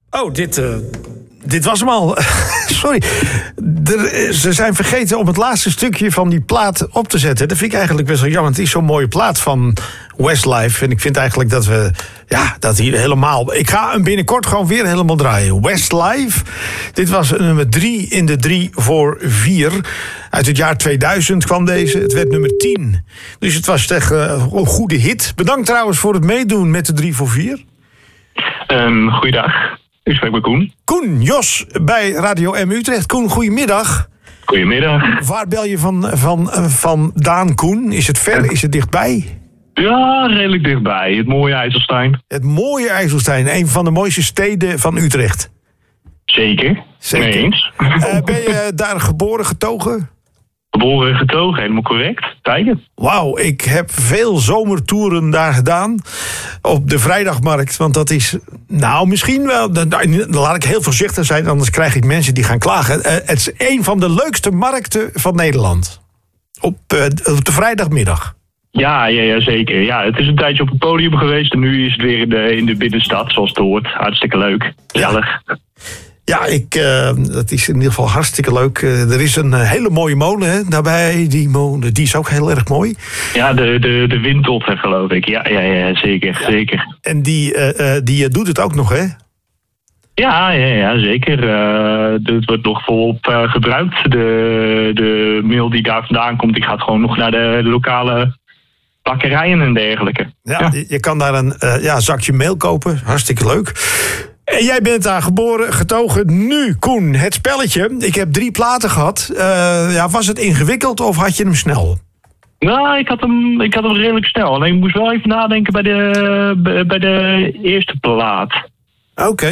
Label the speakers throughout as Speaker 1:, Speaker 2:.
Speaker 1: Oh, dit was hem al. Sorry. Ze zijn vergeten om het laatste stukje van die plaat op te zetten. Dat vind ik eigenlijk best wel jammer. Het is zo'n mooie plaat van Westlife. En ik vind eigenlijk dat we... Ja, dat hier helemaal... Ik ga hem binnenkort gewoon weer helemaal draaien. Westlife. Dit was nummer 3 in de 3 voor 4. Uit het jaar 2000 kwam deze. Het werd nummer 10. Dus het was echt een goede hit. Bedankt trouwens voor het meedoen met de 3 voor 4.
Speaker 2: Goeiedag. U spreekt met Koen.
Speaker 1: Koen, Jos bij Radio M Utrecht. Koen, goedemiddag.
Speaker 2: Goedemiddag.
Speaker 1: Waar bel je vandaan, Koen? Is het ver? Is het dichtbij?
Speaker 2: Ja, redelijk dichtbij. Het mooie IJsselstein.
Speaker 1: Het mooie IJsselstein, een van de mooiste steden van Utrecht.
Speaker 2: Zeker. Mee eens.
Speaker 1: Ben je daar geboren, getogen?
Speaker 2: Geboren en getogen, helemaal correct. Kijken.
Speaker 1: Wauw, ik heb veel zomertoeren daar gedaan. Op de vrijdagmarkt, want dat is... Nou, misschien wel... Dan laat ik heel voorzichtig zijn, anders krijg ik mensen die gaan klagen. Het is een van de leukste markten van Nederland. Op de vrijdagmiddag. Ja,
Speaker 2: zeker. Ja, het is een tijdje op het podium geweest en nu is het weer in de binnenstad, zoals het hoort. Hartstikke leuk. Gezellig.
Speaker 1: Ja, dat is in ieder geval hartstikke leuk. Er is een hele mooie molen, hè, daarbij. Die molen, die is ook heel erg mooi.
Speaker 2: Ja, de Windtotter, geloof ik. Ja, zeker, ja. Zeker.
Speaker 1: En die doet het ook nog, hè?
Speaker 2: Ja, zeker. Het wordt nog volop gebruikt. De mail die daar vandaan komt, die gaat gewoon nog naar de lokale bakkerijen en dergelijke.
Speaker 1: Ja. Je kan daar een zakje meel kopen. Hartstikke leuk. En jij bent daar geboren, getogen. Nu, Koen, het spelletje. Ik heb 3 platen gehad. Was het ingewikkeld of had je hem snel?
Speaker 2: Nou, ik had hem redelijk snel. Alleen ik moest wel even nadenken bij de eerste plaat.
Speaker 1: Oké.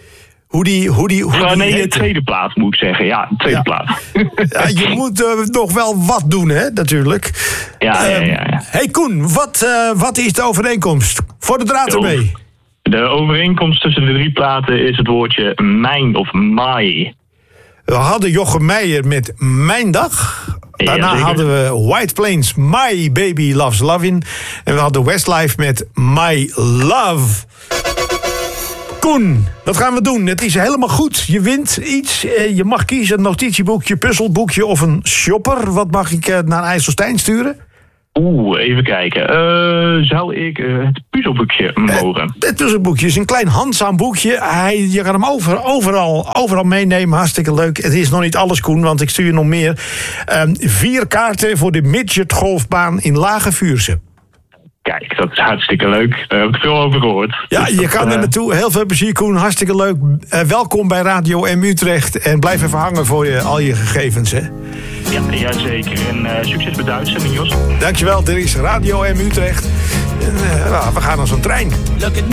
Speaker 2: De tweede plaat moet ik zeggen. Ja, de tweede plaat.
Speaker 1: Ja, je moet nog wel wat doen, hè, natuurlijk.
Speaker 2: Ja.
Speaker 1: Hey Koen, wat is de overeenkomst? Voor de draad ermee.
Speaker 2: De overeenkomst tussen de 3 platen is het woordje mijn of my.
Speaker 1: We hadden Jochem Meijer met Mijn Dag. Daarna hadden we White Plains, My Baby Loves Lovin'. En we hadden Westlife met My Love. Koen, wat gaan we doen? Het is helemaal goed. Je wint iets. Je mag kiezen een notitieboekje, puzzelboekje of een shopper. Wat mag ik naar IJsselstein sturen?
Speaker 2: Even kijken. Zou ik het puzzelboekje mogen?
Speaker 1: Het puzzelboekje is een klein handzaam boekje. Je kan hem overal meenemen. Hartstikke leuk. Het is nog niet alles, Koen, want ik stuur je nog meer. 4 kaarten voor de midgetgolfbaan in Lage Vuursche.
Speaker 2: Kijk, dat is hartstikke leuk. Daar heb ik veel over gehoord.
Speaker 1: Ja, dus je kan er naartoe. Heel veel plezier, Koen. Hartstikke leuk. Welkom bij Radio M Utrecht. En blijf even hangen voor al je gegevens, hè?
Speaker 2: Ja, zeker. En succes met de uitzending, Jos.
Speaker 1: Dankjewel, er is Radio M Utrecht. En, we gaan als een trein.